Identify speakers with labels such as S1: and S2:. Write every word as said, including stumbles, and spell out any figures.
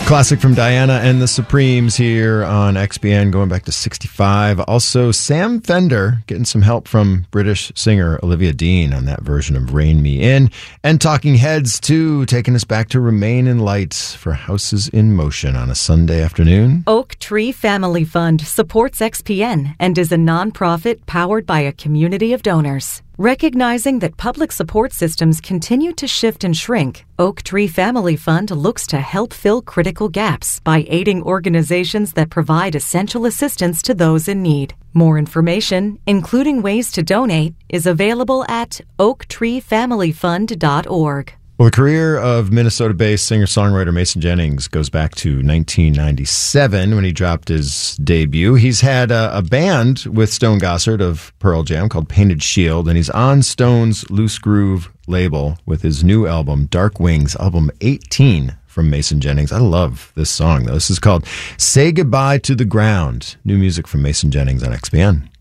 S1: Classic from Diana and the Supremes here on X B N, going back to sixty-five. Also, Sam Fender getting some help from British singer Olivia Dean on that version of Rain Me In. And Talking Heads, too, taking us back to Remain in Lights for Houses in Motion on a Sunday afternoon.
S2: Oak Tree Family Fund supports X P N and is a nonprofit powered by a community of donors. Recognizing that public support systems continue to shift and shrink, Oak Tree Family Fund looks to help fill critical gaps by aiding organizations that provide essential assistance to those in need. More information, including ways to donate, is available at oak tree family fund dot org.
S1: Well, the career of Minnesota-based singer-songwriter Mason Jennings goes back to nineteen ninety-seven when he dropped his debut. He's had a, a band with Stone Gossard of Pearl Jam called Painted Shield, and he's on Stone's Loose Groove label with his new album, Dark Wings, album eighteen from Mason Jennings. I love this song, though. This is called Say Goodbye to the Ground. New music from Mason Jennings on X B N.